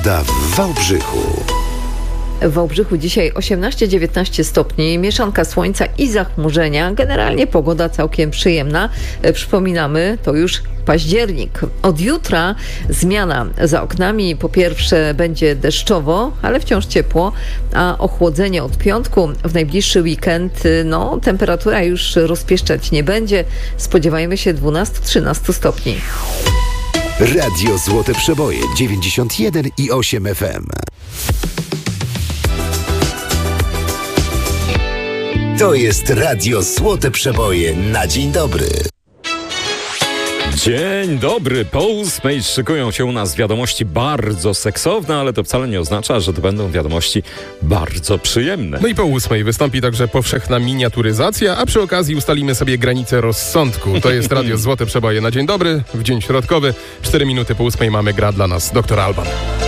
Pogoda w Wałbrzychu. W Wałbrzychu dzisiaj 18-19 stopni, mieszanka słońca i zachmurzenia. Generalnie pogoda całkiem przyjemna. Przypominamy, to już październik. Od jutra zmiana za oknami. Po pierwsze będzie deszczowo, ale wciąż ciepło, a ochłodzenie od piątku w najbliższy weekend, temperatura już rozpieszczać nie będzie. Spodziewajmy się 12-13 stopni. Radio Złote Przeboje 91,8 FM. To jest Radio Złote Przeboje na dzień dobry. Dzień dobry, po 8 szykują się u nas wiadomości bardzo seksowne, ale to wcale nie oznacza, że to będą wiadomości bardzo przyjemne. No i po 8 wystąpi także powszechna miniaturyzacja, a przy okazji ustalimy sobie granice rozsądku. To jest Radio Złote Przeboje na dzień dobry, w dzień środkowy. 4 minuty po 8 mamy gra dla nas Dr. Alban.